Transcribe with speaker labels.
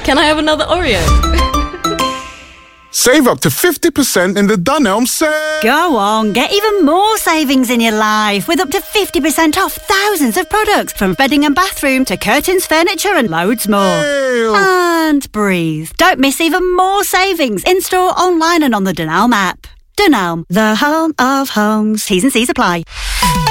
Speaker 1: Can I have another Oreo?
Speaker 2: Save up to 50% in the Dunelm sale.
Speaker 3: Go on, get even more savings in your life with up to 50% off thousands of products from bedding and bathroom to curtains, furniture and loads more.
Speaker 2: Ew.
Speaker 3: And breathe. Don't miss even more savings in-store, online and on the Dunelm app. Dunelm, the home of homes. T's and C's apply.